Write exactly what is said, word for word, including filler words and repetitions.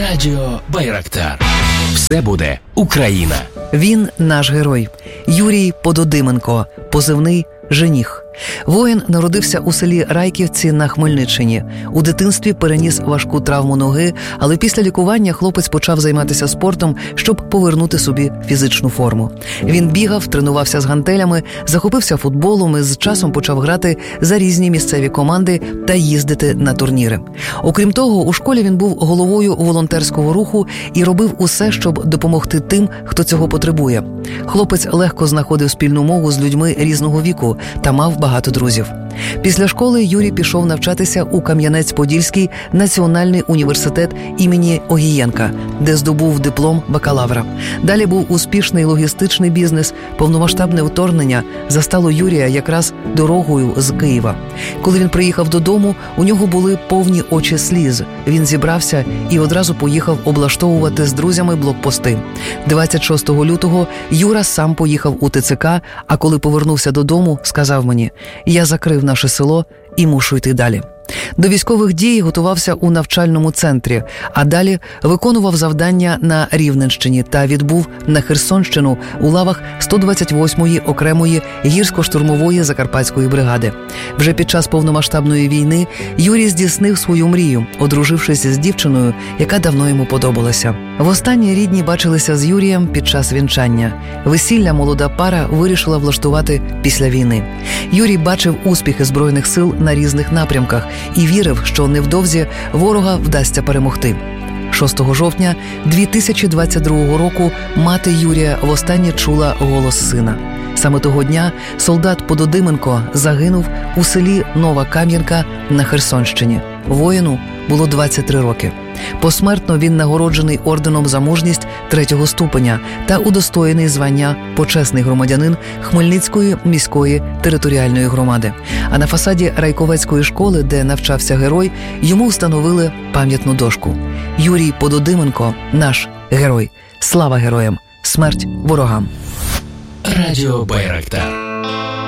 Радіо Байрактар. Все буде Україна. Він наш герой. Юрій Пододименко, позивний «Жених». Воїн народився у селі Райківці на Хмельниччині. У дитинстві переніс важку травму ноги, але після лікування хлопець почав займатися спортом, щоб повернути собі фізичну форму. Він бігав, тренувався з гантелями, захопився футболом і з часом почав грати за різні місцеві команди та їздити на турніри. Окрім того, у школі він був головою волонтерського руху і робив усе, щоб допомогти тим, хто цього потребує. Хлопець легко знаходив спільну мову з людьми різного віку та мав багато друзів. Після школи Юрій пішов навчатися у Кам'янець-Подільський національний університет імені Огієнка, де здобув диплом бакалавра. Далі був успішний логістичний бізнес. Повномасштабне вторгнення застало Юрія якраз дорогою з Києва. Коли він приїхав додому, у нього були повні очі сліз. Він зібрався і одразу поїхав облаштовувати з друзями блокпости. двадцять шостого лютого Юра сам поїхав у Те Це Ка, а коли повернувся додому, сказав мені: «Я закрив наше село і мушу йти далі». До військових дій готувався у навчальному центрі, а далі виконував завдання на Рівненщині та відбув на Херсонщину у лавах сто двадцять восьмої окремої гірсько-штурмової закарпатської бригади. Вже під час повномасштабної війни Юрій здійснив свою мрію, одружившись з дівчиною, яка давно йому подобалася. Востаннє рідні бачилися з Юрієм під час вінчання. Весілля молода пара вирішила влаштувати після війни. Юрій бачив успіхи Збройних сил на різних напрямках і вірив, що невдовзі ворога вдасться перемогти. шостого жовтня дві тисячі двадцять другого року мати Юрія востаннє чула голос сина. Саме того дня солдат Пододименко загинув у селі Нова Кам'янка на Херсонщині. Воїну було двадцять три роки. Посмертно він нагороджений орденом за мужність третього ступеня та удостоєний звання «Почесний громадянин» Хмельницької міської територіальної громади. А на фасаді Райковецької школи, де навчався герой, йому встановили пам'ятну дошку. Юрій Пододименко – наш герой. Слава героям! Смерть ворогам! Радіо Байрактар.